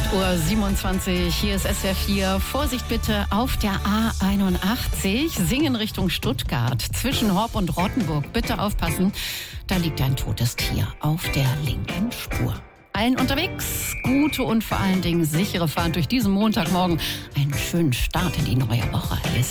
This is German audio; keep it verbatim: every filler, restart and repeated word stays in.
acht Uhr siebenundzwanzig, hier ist S W R vier. Vorsicht bitte auf der A einundachtzig, Singen Richtung Stuttgart, zwischen Horb und Rottenburg. Bitte aufpassen, da liegt ein totes Tier auf der linken Spur. Allen unterwegs, gute und vor allen Dingen sichere Fahrt durch diesen Montagmorgen. Einen schönen Start in die neue Woche. Alles